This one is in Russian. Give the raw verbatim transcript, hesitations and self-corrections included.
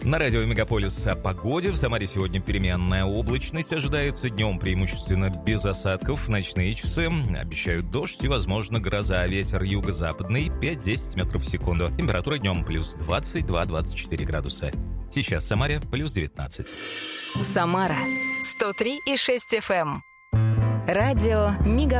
На радио Мегаполис о погоде. В Самаре сегодня переменная облачность ожидается. Днем преимущественно без осадков. Ночные часы обещают дождь и, возможно, гроза. Ветер юго-западный пять-десять метров в секунду. Температура днем плюс двадцать два - двадцать четыре градуса. Сейчас в Самаре плюс девятнадцать. Самара сто три и шесть эф эм. Радио Мегаполис.